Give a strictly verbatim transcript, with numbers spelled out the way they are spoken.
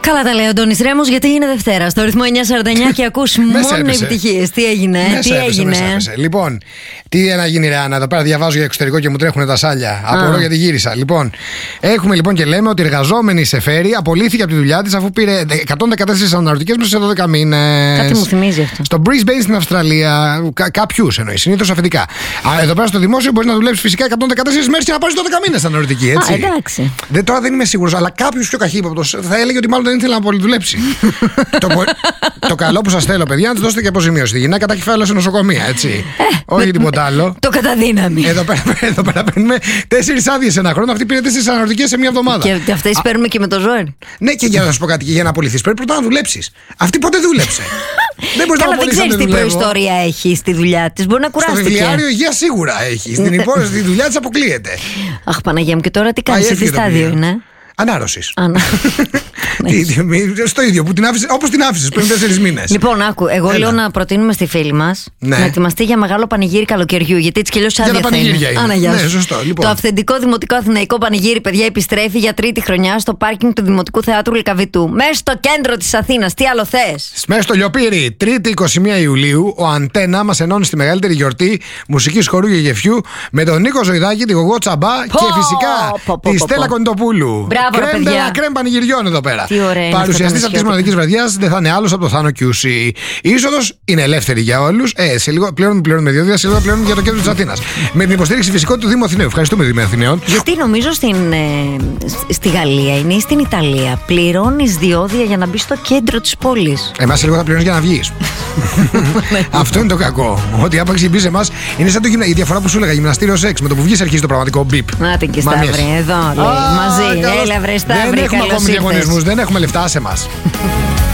Καλά τα λέει ο Αντώνης Ρέμος, γιατί είναι Δευτέρα. Στο ρυθμό εννιά σαράντα εννιά και ακούς μόνο επιτυχίες. Τι έγινε, μέσα τι έπεσε, έγινε. Μέσα λοιπόν, τι να γίνει, ρε Άννα, εδώ πέρα διαβάζω για εξωτερικό και μου τρέχουν τα σάλια. Απορώ γιατί γύρισα. Λοιπόν, έχουμε λοιπόν και λέμε ότι η εργαζόμενη σε φέρει απολύθηκε από τη δουλειά της αφού πήρε εκατόν δεκατέσσερις αναρωτικές μέσα σε δώδεκα μήνες. Κάτι μου θυμίζει αυτό. Στο Brisbane στην Αυστραλία, κα, κάποιους εννοεί, συνήθως αφεντικά. Α, εδώ πέρα στο δημόσιο μπορεί να δουλέψει φυσικά εκατόν δεκατέσσερις μέρες και να πάρει δώδεκα μήνες αναρωτική, έτσι. Α, εντάξει. Δεν, τώρα δεν είμαι σίγουρος, αλλά κάποιος πιο καχύποπτος θα έλεγε ότι μάλλον δεν ήθελε να πολυδουλέψει. το, το καλό που σας θέλω, παιδιά, να της δώσετε και αποζημίωση. Τη γυναίκα τα έχει φάει όλα σε νοσοκομεία, έτσι. Ε, Όχι τίποτα άλλο. Το καταδύναμη. Εδώ πέρα, εδώ πέρα παίρνουμε τέσσερις άδειες ένα χρόνο. Αυτή πήρε τέσσερις αναρωτικές σε μια εβδομάδα. Και αυτές παίρνουμε και με το ζόρι. Ναι, και για να σου πω κάτι, και για να απολυθείς πρέπει πρώτα να δουλέψεις. Αυτή ποτέ δούλεψε. Δεν μπορείς να Καλά, δεν απολυθείς. ξέρεις τι προϊστορία έχει στη δουλειά της. Μπορεί να κουράστηκε. Στο βιβλιάριο υγεία σίγουρα έχει. Στην υπόθεση τη δουλειά της αποκλείεται. Αχ, Παναγία μου, και τώρα τι κάνεις, σε τι στάδιο είναι? Ανάρρωσης. Ανα... Στο ίδιο που την άφησες, όπως την άφησες πριν τέσσερις μήνες. Λοιπόν, άκου, εγώ Έλα. λέω να προτείνουμε στη φίλη μας ναι. να ετοιμαστεί για μεγάλο πανηγύρι καλοκαιριού. Γιατί έτσι κι αλλιώς άδεια για τα πανηγύρια είναι. Άνα, ναι, σωστό, λοιπόν. Το αυθεντικό δημοτικό αθηναϊκό πανηγύρι, παιδιά, επιστρέφει για τρίτη χρονιά στο πάρκινγκ του Δημοτικού Θεάτρου Λυκαβητού. Μέσα στο κέντρο της Αθήνας. Τι άλλο θες? Μέσα στο Λιοπύρι, Τρίτη εικοστή πρώτη Ιουλίου, ο Αντένα μας ενώνει στη μεγαλύτερη γιορτή μουσικής χορού και γεφιού με τον Νίκο Ζωηδάκη, τη Γογό Τσαμπά po, και φυσικά po, po, po, τη Στέλλα Κοντοπούλου. Μπράβο, κρέμ, παιδιά. Κρέμ πανηγυριών εδώ πέρα. Παρουσιαστής αυτής της μοναδικής βραδιάς δεν θα είναι άλλος από το Θάνο Κιούσι. Η είσοδος είναι ελεύθερη για όλους. Ε, σε λίγο πλέον πληρώνουμε διόδια, σε λίγο πληρώνουμε για το κέντρο της Αθήνας. Με την υποστήριξη φυσικό του Δήμου Αθηναίου. Ευχαριστούμε, Δήμο Αθηναίων. Γιατί νομίζω στην, ε, στη Γαλλία είναι ή στην Ιταλία πληρώνεις διόδια για να μπει στο κέντρο της πόλης. Εμάς λίγο θα πληρώνεις για να βγεις. Αυτό είναι το κακό. Ότι άπαξ μπει σε εμάς είναι σαν το γυμνα... η διαφορά που σου έλεγα γυμναστήριο σεξ. Με το που βγεις αρχίζει το πραγματικό μπιπ. Να την και Σταύρη, εδώ λέει. Μαζί. Έλα, βρε Σταύρη. Δεν έχουμε ακόμη διαγωνισμούς, δεν έχουμε λεφτά σε εμάς.